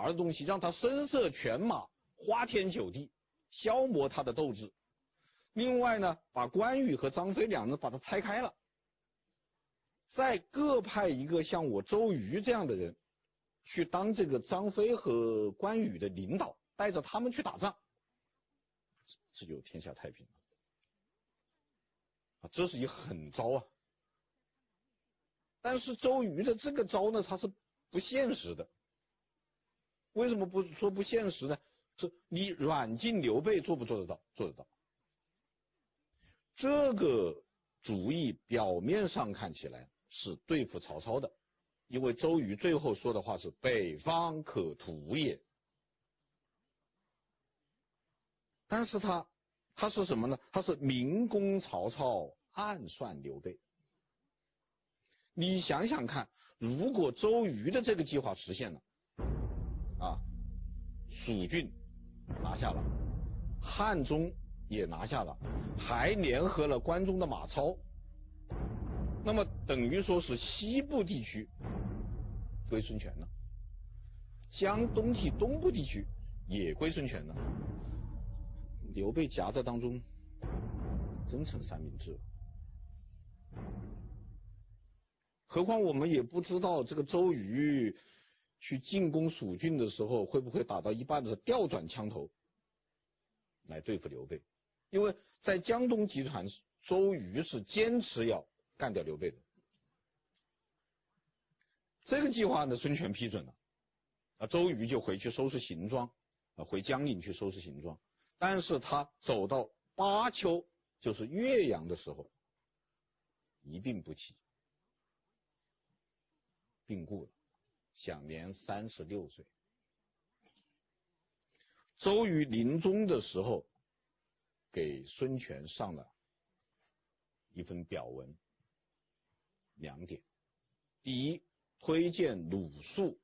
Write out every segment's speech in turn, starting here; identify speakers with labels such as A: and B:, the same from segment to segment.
A: 儿的东西，让他声色犬马，花天酒地，消磨他的斗志。另外呢，把关羽和张飞两人把他拆开了，再各派一个像我周瑜这样的人去当这个张飞和关羽的领导，带着他们去打仗，这就天下太平了啊！这是一狠招啊！但是周瑜的这个招呢，他是不现实的。为什么不说不现实呢？是你软禁刘备做不做得到？做得到。这个主意表面上看起来是对付曹操的，因为周瑜最后说的话是北方可图也。但是他是什么呢？他是明攻曹操，暗算刘备。你想想看，如果周瑜的这个计划实现了啊，蜀郡拿下了，汉中也拿下了，还联合了关中的马超，那么等于说是西部地区归孙权了，江东及东部地区也归孙权了，刘备夹在当中，真成三明治了。何况我们也不知道这个周瑜去进攻蜀郡的时候，会不会打到一半的时候调转枪头来对付刘备。因为在江东集团，周瑜是坚持要干掉刘备的。这个计划呢，孙权批准了，周瑜就回去收拾行装，回江陵去收拾行装。但是他走到巴丘，就是岳阳的时候，一病不起，病故了，享年36岁。周瑜临终的时候，给孙权上了一份表文，2点。第一，推荐鲁肃。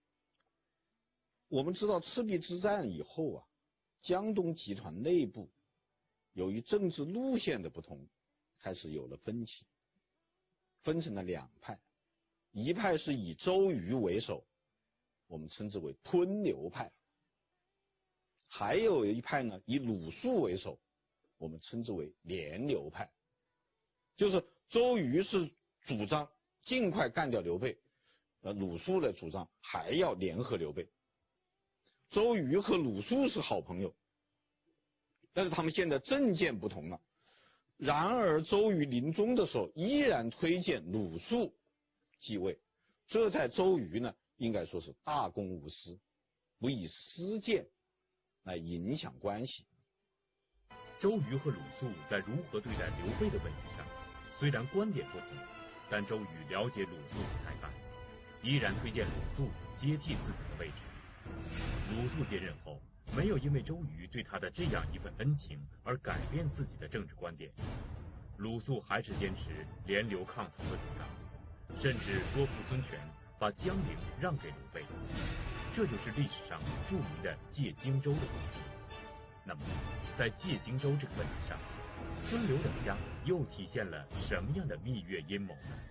A: 我们知道赤壁之战以后啊，江东集团内部由于政治路线的不同，开始有了分歧，分成了2派。一派是以周瑜为首，我们称之为吞刘派；还有一派呢，以鲁肃为首，我们称之为联刘派。就是周瑜是主张尽快干掉刘备，鲁肃的主张还要联合刘备。周瑜和鲁肃是好朋友，但是他们现在政见不同了。然而周瑜临终的时候依然推荐鲁肃继位，这在周瑜呢应该说是大公无私，不以私见来影响关系。
B: 周瑜和鲁肃在如何对待刘备的问题上，虽然观点不同，但周瑜了解鲁肃的才干，依然推荐鲁肃接替自己的位置。鲁肃接任后，没有因为周瑜对他的这样一份恩情而改变自己的政治观点，鲁肃还是坚持联刘抗曹的主张，甚至说服孙权把江陵让给刘备，这就是历史上著名的借荆州的故事。那么在借荆州这个问题上，孙刘两家又体现了什么样的蜜月阴谋呢？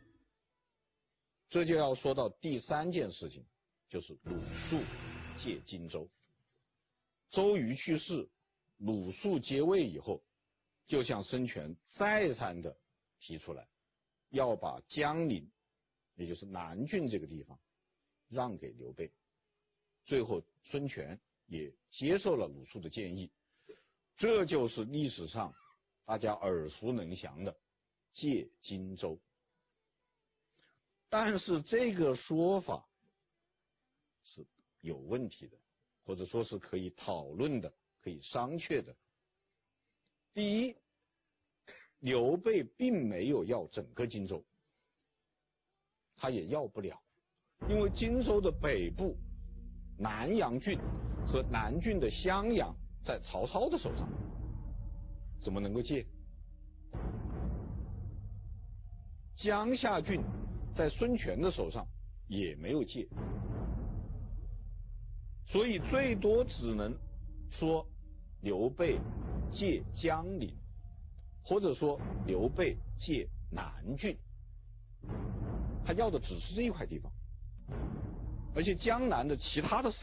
A: 这就要说到第3件事情，就是鲁肃借荆州。周瑜去世，鲁肃接位以后，就向孙权再三的提出来，要把江陵，也就是南郡这个地方让给刘备。最后孙权也接受了鲁肃的建议，这就是历史上大家耳熟能详的借荆州。但是这个说法是有问题的，或者说是可以讨论的，可以商榷的。第一，刘备并没有要整个荆州，他也要不了，因为荆州的北部南阳郡和南郡的襄阳在曹操的手上，怎么能够借？江夏郡在孙权的手上也没有借，所以最多只能说刘备借江陵，或者说刘备借南郡，他要的只是这一块地方，而且江南的其他的